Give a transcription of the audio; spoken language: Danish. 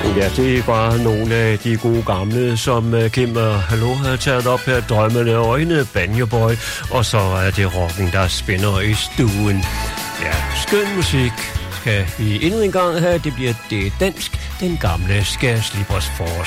Ja, det var nogle af de gode gamle, som Kim og Hallo har taget op her. Drømmende øjne, Banjo Boy, og så er det rocken, der spænder i stuen. Ja, skøn musik skal vi endnu en gang have. Det bliver det dansk, den gamle skal slippe os for